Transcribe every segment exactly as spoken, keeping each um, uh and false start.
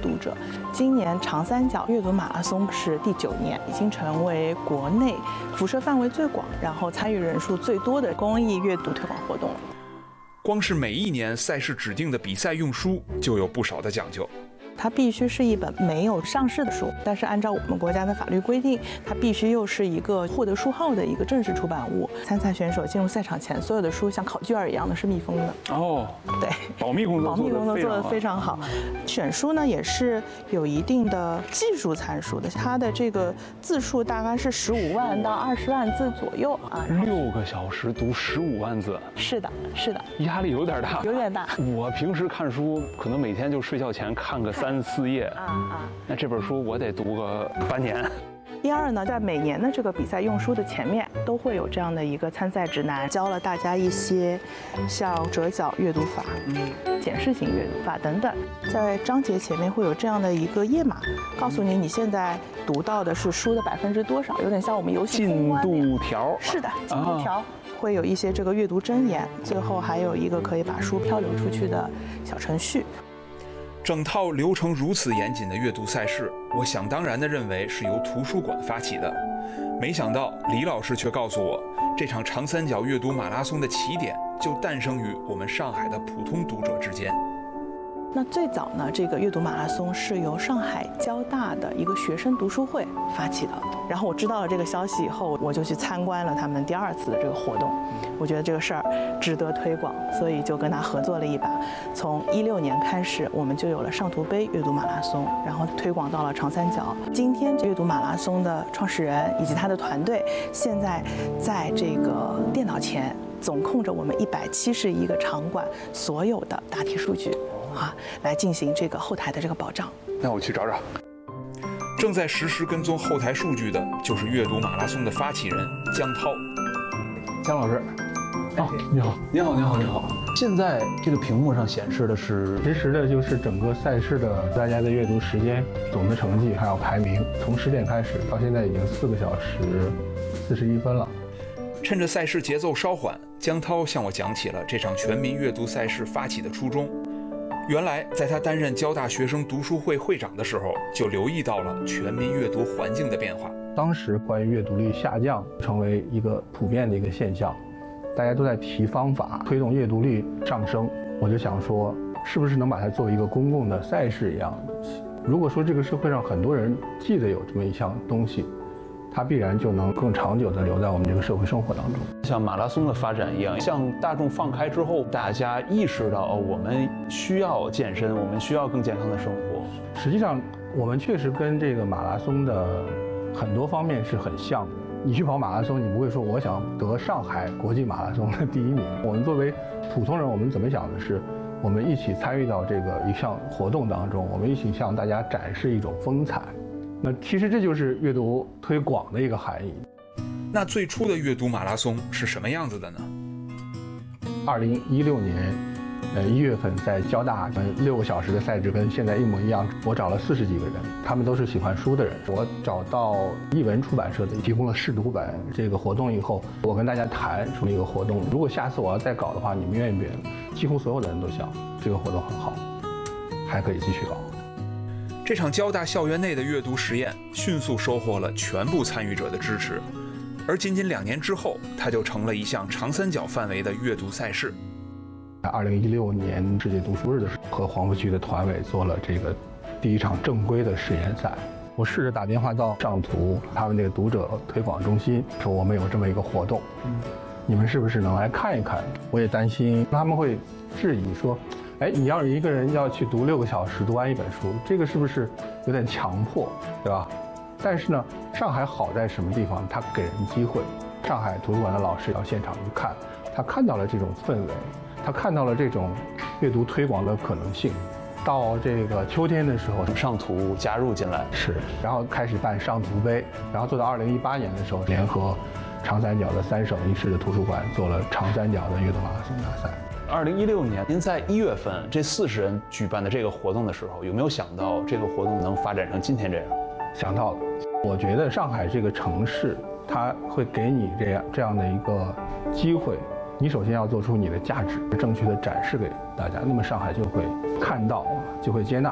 读者。今年长三角阅读马拉松是第九年，已经成为国内辐射范围最广，然后参与人数最多的公益阅读推广活动了。 光是每一年赛事指定的比赛用书就有不少的讲究。 它必须是一本没有上市的书，但是按照我们国家的法律规定，它必须又是一个获得书号的一个正式出版物。参赛选手进入赛场前，所有的书像考卷儿一样的是密封的。 哦， 对， 保密工作保密工作做得非常好。选书呢也是有一定的技术参数的，它的这个字数大概是十五万到二十万字左右啊。 六个小时读十五万字， 是的，是的， 压力有点大， 有点大。 我平时看书可能每天就睡觉前看个三四页啊啊， 那这本书我得读个半年。 第二呢，在每年的这个比赛用书的前面，都会有这样的一个参赛指南，教了大家一些像折角阅读法、嗯、检视型阅读法等等。在章节前面会有这样的一个页码，告诉你你现在读到的是书的百分之多少，有点像我们游戏进度条。 是的，进度条。啊，会有一些这个阅读箴言，最后还有一个可以把书漂流出去的小程序。 整套流程如此严谨的阅读赛事，我想当然地认为是由图书馆发起的。没想到李老师却告诉我，这场长三角阅读马拉松的起点就诞生于我们上海的普通读者之间。 那最早呢，这个阅读马拉松是由上海交大的一个学生读书会发起的。然后我知道了这个消息以后，我就去参观了他们第二次的这个活动。我觉得这个事儿值得推广，所以就跟他合作了一把。从一六年开始，我们就有了上图杯阅读马拉松，然后推广到了长三角。今天这阅读马拉松的创始人以及他的团队，现在在这个电脑前总控着我们一百七十一个场馆所有的答题数据。啊，来进行这个后台的这个保障。 那我去找找。 正在实时跟踪后台数据的就是阅读马拉松的发起人江涛。 江老师，哦，你好， 你好，你好，你好。现在这个屏幕上显示的是实时的，就是整个赛事的大家的阅读时间、总的成绩还有排名。从十点开始到现在已经四个小时四十一分了。 趁着赛事节奏稍缓，江涛向我讲起了这场全民阅读赛事发起的初衷。原来，在他担任交大学生读书会会长的时候，就留意到了全民阅读环境的变化。 当时关于阅读率下降成为一个普遍的一个现象，大家都在提方法推动阅读率上升。我就想说，是不是能把它作为一个公共的赛事一样的东西？如果说这个社会上很多人记得有这么一项东西，它必然就能更长久地留在我们这个社会生活当中。 像马拉松的发展一样，像大众放开之后，大家意识到哦，我们需要健身，我们需要更健康的生活。 实际上，我们确实跟这个马拉松的很多方面是很像的。你去跑马拉松，你不会说我想得上海国际马拉松的第一名。我们作为普通人，我们怎么想的是，我们一起参与到这个一项活动当中，我们一起向大家展示一种风采。那其实这就是阅读推广的一个含义。 那最初的阅读马拉松是什么样子的呢？ 二零一六年，呃一月份在交大，嗯六个小时的赛制跟现在一模一样。我找了四十几个人，他们都是喜欢书的人。我找到译文出版社的，提供了试读本这个活动以后，我跟大家谈说一个活动，如果下次我要再搞的话，你们愿意不愿意？几乎所有的人都想这个活动很好，还可以继续搞。 这场交大校园内的阅读实验迅速收获了全部参与者的支持，而仅仅两年之后，它就成了一项长三角范围的阅读赛事。 二零一六年世界读书日的时候，和黄浦区的团委做了这个第一场正规的实验赛。我试着打电话到上图他们那个读者推广中心，说我们有这么一个活动，嗯，你们是不是能来看一看？我也担心他们会质疑说，哎，你要是一个人要去读六个小时读完一本书，这个是不是有点强迫，对吧？但是呢，上海好在什么地方？它给人机会。上海图书馆的老师到现场去看，他看到了这种氛围，他看到了这种阅读推广的可能性。到这个秋天的时候， 上图加入进来是，然后开始办上图杯，然后做到二零一八年的时候，联合长三角的三省一市的图书馆做了长三角的阅读马拉松大赛。 二零一六年，您在一月份这四十人举办的这个活动的时候，有没有想到这个活动能发展成今天这样？ 想到了，我觉得上海这个城市，它会给你这样这样的一个机会。你首先要做出你的价值，正确的展示给大家，那么上海就会看到，就会接纳，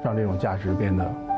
让这种价值变得